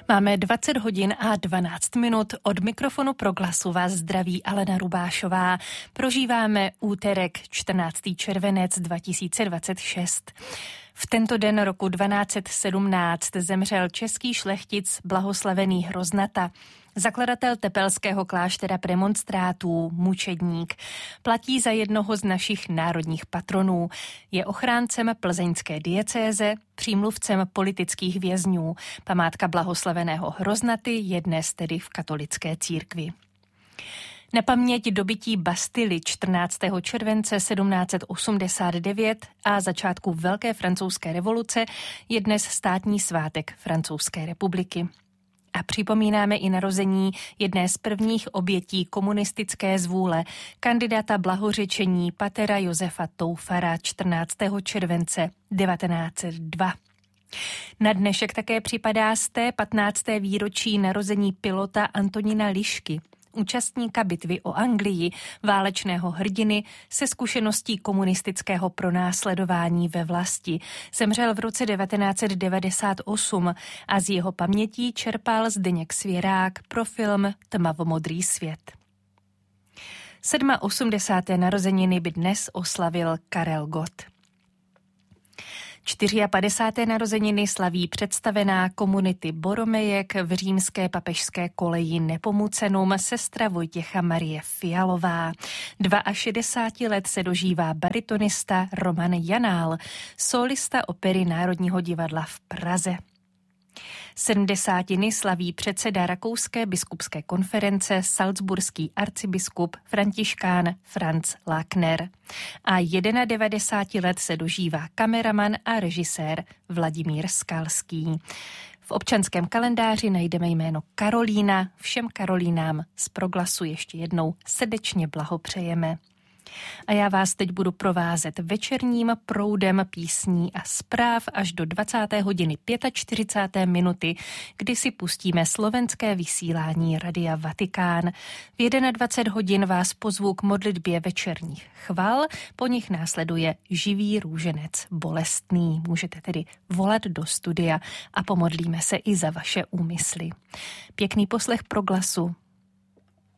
Máme 20 hodin a 12 minut. Od mikrofonu Proglasu vás zdraví Alena Rubášová. Prožíváme úterek 14. červenec 2026. V tento den roku 1217 zemřel český šlechtic blahoslavený Hroznata, zakladatel tepelského kláštera premonstrátů, mučedník. Platí za jednoho z našich národních patronů. Je ochráncem plzeňské diecéze, přímluvcem politických vězňů. Památka blahoslaveného Hroznaty je dnes tedy v katolické církvi. Na paměť dobytí Bastily 14. července 1789 a začátku Velké francouzské revoluce je dnes státní svátek Francouzské republiky. A připomínáme i narození jedné z prvních obětí komunistické zvůle, kandidáta blahořečení patera Josefa Toufara 14. července 1902. Na dnešek také připadá 15. výročí narození pilota Antonína Lišky, účastníka bitvy o Anglii, válečného hrdiny se zkušeností komunistického pronásledování ve vlasti. Zemřel v roce 1998 a z jeho pamětí čerpal Zdeněk Svěrák pro film Tmavomodrý svět. 87. narozeniny by dnes oslavil Karel Gott. 54. narozeniny slaví představená komunity Boromejek v římské papežské koleji Nepomucenum sestra Vojtěcha Marie Fialová. 62 let se dožívá baritonista Roman Janál, solista opery Národního divadla v Praze. 70. slaví předseda Rakouské biskupské konference salzburský arcibiskup františkán Franz Lackner. A 91 let se dožívá kameraman a režisér Vladimír Skalský. V občanském kalendáři najdeme jméno Karolína. Všem Karolínám z Proglasu ještě jednou srdečně blahopřejeme. A já vás teď budu provázet večerním proudem písní a zpráv až do 20. hodiny 45. minuty, kdy si pustíme slovenské vysílání Radia Vatikán. V 21 hodin vás pozvu k modlitbě večerních chval, po nich následuje živý růženec bolestný. Můžete tedy volat do studia a pomodlíme se i za vaše úmysly. Pěkný poslech Proglasu